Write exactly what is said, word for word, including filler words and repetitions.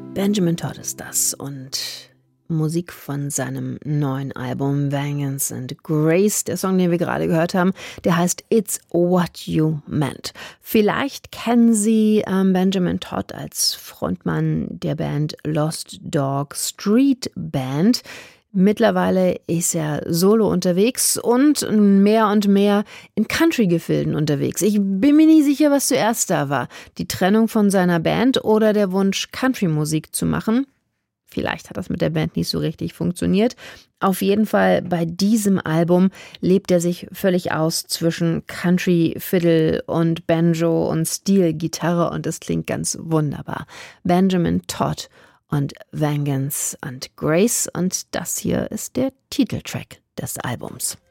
Benjamin Todd ist das und Musik von seinem neuen Album Vengeance and Grace. Der Song, den wir gerade gehört haben, der heißt It's What You Meant. Vielleicht kennen Sie ähm, Benjamin Todd als Frontmann der Band Lost Dog Street Band. Mittlerweile ist er solo unterwegs und mehr und mehr in Country-Gefilden unterwegs. Ich bin mir nie sicher, was zuerst da war. Die Trennung von seiner Band oder der Wunsch, Country-Musik zu machen. Vielleicht hat das mit der Band nicht so richtig funktioniert. Auf jeden Fall bei diesem Album lebt er sich völlig aus zwischen Country, Fiddle und Banjo und Steel-Gitarre und es klingt ganz wunderbar. Benjamin Todd und Vengeance and Grace und das hier ist der Titeltrack des Albums.